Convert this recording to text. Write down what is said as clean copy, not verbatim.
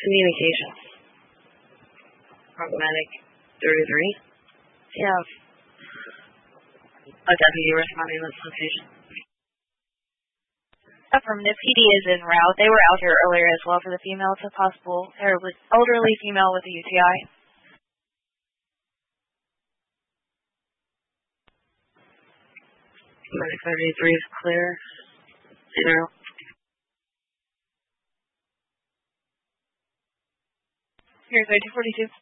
Communication. Problematic 33. Yeah. A deputy responding to this location. Affirmative. PD is en route. They were out here earlier as well for the female, if possible. They're with elderly female with a UTI. Medic 33 is clear. Zero. Here's 242.